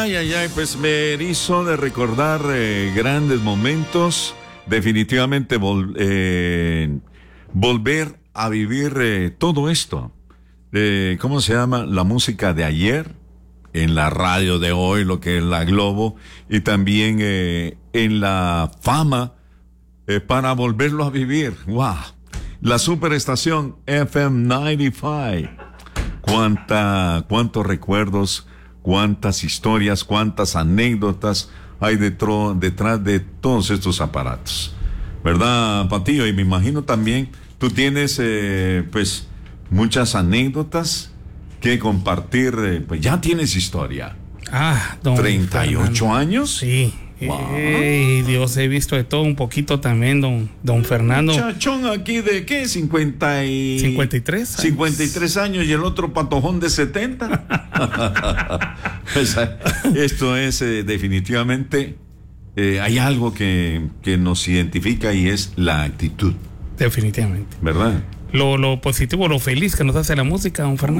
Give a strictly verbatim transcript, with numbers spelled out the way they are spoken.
Ay, ay, ay, pues me hizo de recordar eh, grandes momentos. Definitivamente vol- eh, volver a vivir eh, todo esto. Eh, ¿Cómo se llama? La música de ayer, en la radio de hoy, lo que es la Globo, y también eh, en la fama, eh, para volverlo a vivir. ¡Wow! La superestación F M noventa y cinco. Cuánta, cuántos recuerdos, cuántas historias, cuántas anécdotas hay detro, detrás de todos estos aparatos, ¿verdad, Patillo? Y me imagino también tú tienes eh, pues muchas anécdotas que compartir, eh, pues ya tienes historia. Ah, don ¿treinta y ocho Fernando. años? Sí. Wow. Ey, Dios, he visto de todo un poquito también, don, don Fernando. Chachón aquí de ¿qué? cincuenta y... cincuenta y tres años. cincuenta y tres años y el otro patojón de setenta. Pues, esto es eh, definitivamente, eh, hay algo que, que nos identifica y es la actitud, Definitivamente. ¿verdad? Lo, lo positivo, lo feliz que nos hace la música, don Fernando.